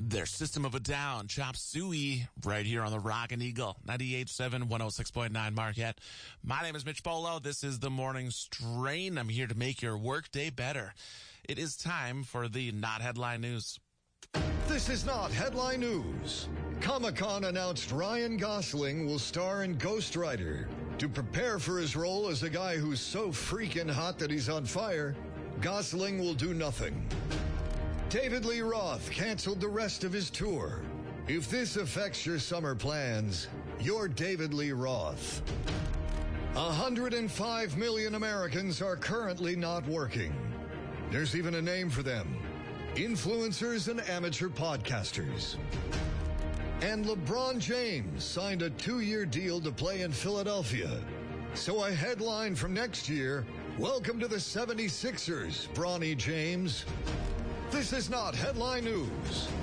Their System of a Down, Chop Suey, right here on the Rockin' Eagle, 98.7, 106.9 Marquette. My name is Mitch Polo. This is the Morning Strain. I'm here to make your workday better. It is time for the Not Headline News. This is not headline news. Comic-Con announced Ryan Gosling will star in Ghost Rider. To prepare for his role as a guy who's so freaking hot that he's on fire, Gosling will do nothing. David Lee Roth canceled the rest of his tour. If this affects your summer plans, you're David Lee Roth. 105 million Americans are currently not working. There's even a name for them: influencers and amateur podcasters. And LeBron James signed a 2-year deal to play in Philadelphia. So a headline from next year: welcome to the 76ers, Bronny James. This is not headline news.